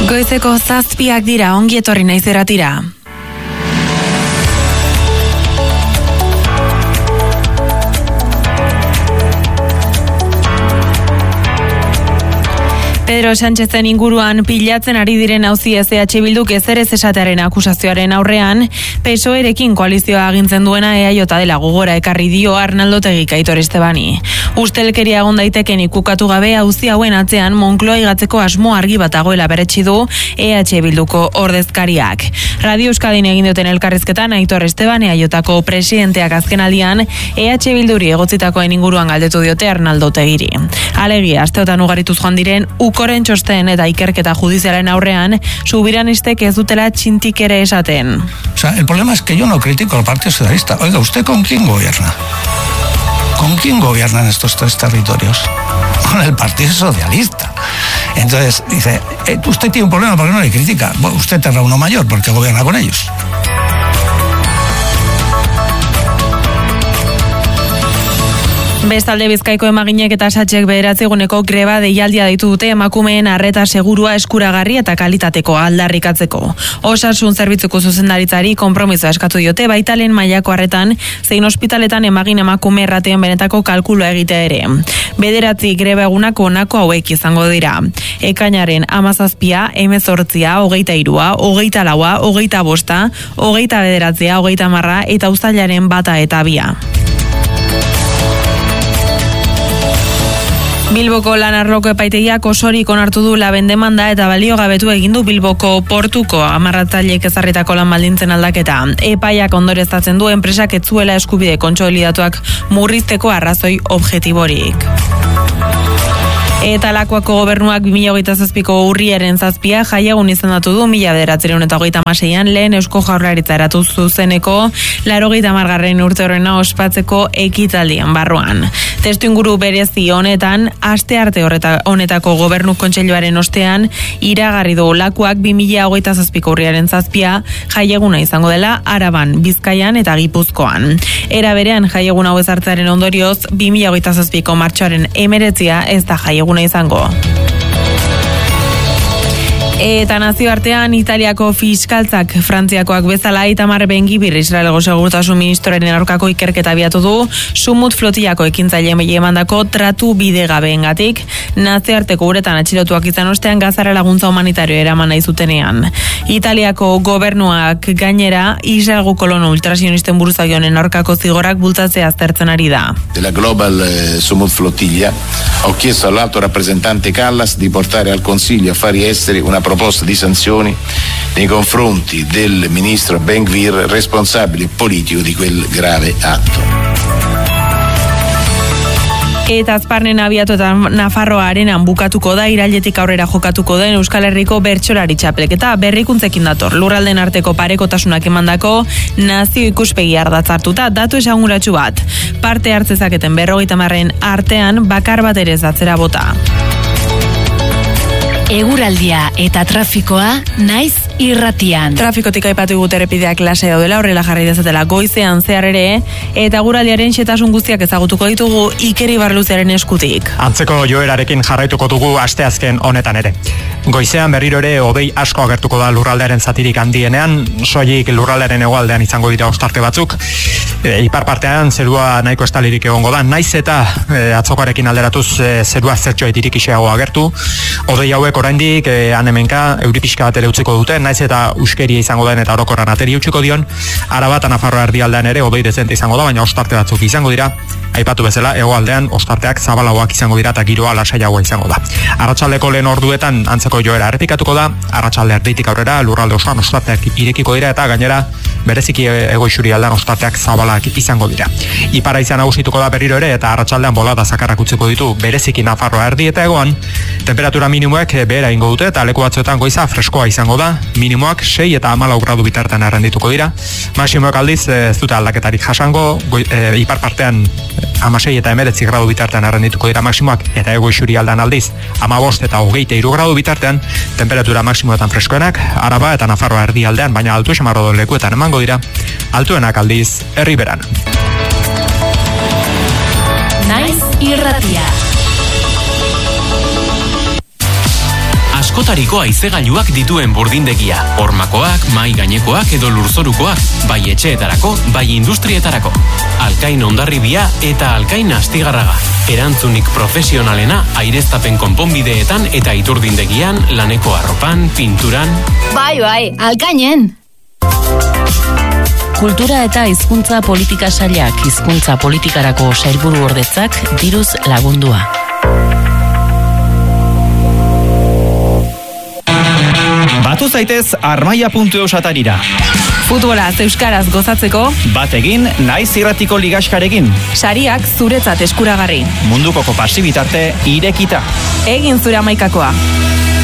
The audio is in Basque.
Goizeko 7 dira, ongi etorri naiz eratira. Pedro Sánchezen inguruan pilatzen ari diren auzi EH Bilduk ezer ez esatearen akusazioaren aurrean, PSOE-rekin koalizioa agintzen duena EAJ dela gogora ekarri dio Arnaldo Otegik Aitor Estebani. Ustelkeria egon daiteken ikukatu gabe auzi hauen atzean Moncloa igatzeko asmo argi bat dagoela berretsi du EH Bilduko ordezkariak. Radio Euskadin egin duten elkarrizketan Aitor Estebani EAJko presidenteak azkenaldian EH Bilduri egotzitakoen inguruan galdetu diote Arnaldo Otegiri. Alegia, asteotan ugarituz joan diren Ukoren txosten eta ikerketa judizialen aurrean, subiranistek ez dutela txintik ere esaten. O sea, el problema es que yo no critico al Partido Socialista. Oiga, ¿usted con quién gobierna? ¿Con quién gobiernan estos 3 territorios? Con el Partido Socialista. Entonces, dice, usted tiene un problema porque no le critica. Bueno, usted tendrá uno mayor porque gobierna con ellos. Bestalde Bizkaiko emaginek eta satxek 9 eguneko greba deialdia deitu dute emakumeen arreta segurua eskuragarri eta kalitateko aldarrikatzeko. Osasun zerbitzuko zuzendaritzari konpromisoa eskatu diote baita lehen mailako arretan zein ospitaletan emakume erratien benetako kalkulua egitea ere. 9 greba egunak honako hauek izango dira. Ekainaren 17, 18, 23, 24, 25, 29, 30 eta uztailaren 1 eta 2. Bilboko lan arloko epaitegiak osorik onartu du laben demanda eta baliogabetu egin du Bilboko portuko amarratzaileek ezarritako lan baldintzen aldaketa. Epaiak ondoreztatzen du enpresak ez zuela eskubide kontsolidatuak murrizteko arrazoi objektiborik. Eta Lakuako gobernuak 2027ko urriaren 7 jaiegun izendatu du 1936an lehen Eusko Jaurlaritza eratu zuzeneko 80. urte horrena ospatzeko ekitaldien barruan. Testuinguru berezi honetan, astearte honetako gobernu kontseiluaren ostean iragarri du Lakuak 2027ko urriaren 7 jaieguna izango dela Araban, Bizkaian eta Gipuzkoan. Era berean jaiegun hau ezartzearen ondorioz 2027ko martxoaren 19 ez da jaieguna izango. Eta nazioartean Italiako fiskaltzak Frantziakoak bezala Itamar Ben-Gvir Israelgo segurtasun ministroaren aurkako ikerketa abiatu du Sumut flotillako ekintzaileen emandako tratu bidegabeengatik nazioarteko uretan atxilotuak izan ostean Gazara laguntza humanitarioa eraman nahi zutenean. Italiako gobernuak gainera Israelgo kolono ultrasionisten buruzagionen aurkako zigorrak bultzatzea aztertzen ari da. De la Global Sumut Flotilla ho chiesto all'alto rappresentante Callas di portare al Consiglio Affari Esteri una proposta di sanzioni nei confronti del ministro Ben-Gvir, responsabile politico di quel grave atto. Eta Azparnen abiatu eta Nafarroa arenan bukatuko da irailetik aurrera jokatuko den Euskal Herriko bertsolari txapelketa berrikuntzekin dator. Lurralden arteko parekotasunak emandako nazio ikuspegi ardatz hartuta datu esanguratsu bat. Parte hartzezaketen 50 artean bakar bat ere ez atzera bota. Eguraldia eta trafikoa naiz irratian. Trafikotik aipatu dut errepideak lasai daudela, horrela jarri dezatela goizean zehar ere, eta eguraldiaren xetasun guztiak ezagutuko ditugu Iker Ibarluzearen eskutik. Antzeko joerarekin jarraituko dugu asteazken honetan ere. Goizean berriro ere hodei asko agertuko da lurraldearen zatirik handienean, soilik lurraldearen hegoaldean izango dira ostarte batzuk. Ipar partean zerua nahiko estalirik egongo da, naiz eta atzokoarekin alderatuz zerua zertxoet irikixeago agertu. Hodei hauek oraindik hemenka euri pixka bat ere utziko dute, naiz eta uskeria izango den eta orokorran ateri utziko dion. Araba eta Nafarroa erdialdean ere hodei dezente izango da, baina ostarte batzuk izango dira. Aipatu bezala, hegoaldean ostarteak zabalagoak izango dira eta giroa lasaiagoa izango da. Arratsaldeko lehen orduetan antzeko joera errepikatuko da, arratsalde erditik aurrera lurralde osoan ostarteak irekiko dira eta gainera bereziki hego-isurialdean ostarteak zabalak izango dira. Ipara izan nagusituko da berriro ere eta arratsaldean bolada zakarrak utziko ditu bereziki Nafarroa erdi eta hegoan. Temperatura minimoek behera ingo dute eta leku batzuetan goiza freskoa izango da, minimoak 6 eta 14 gradu bitartean errendituko dira. Maximoak aldiz ez dute aldaketarik jasango, ipar partean 16 eta 19 gradu bitartean errendituko dira maximoak eta hego-isurialdean aldiz 15 eta 23 gradu bitartean temperatura maximoetan freskoenak, Araba eta Nafarroa erdialdean, baina altu esamarro lekuetan emango dira, altuenak aldiz Erriberan. Naiz irratia. askotariko haizegailuak dituen burdindegia. Hormakoak, mai gainekoak edo lurzorukoak, bai etxeetarako, bai industrietarako. Alkain Hondarribia eta Alkain Astigarraga. Erantzunik profesionalena aireztapen konponbideetan eta iturdindegian, laneko arropan, pinturan. Bai, Alkainen! Kultura eta hizkuntza politika sailak hizkuntza politikarako sailburu ordetzak diruz lagundua. Batu zaitez armaia.eus atarira. Futbolaz euskaraz gozatzeko, Bat egin naiz irratiko ligaskarekin. sariak zuretzat eskuragarri. Munduko kopa pasibitarte irekita. Egin zure amaikakoa.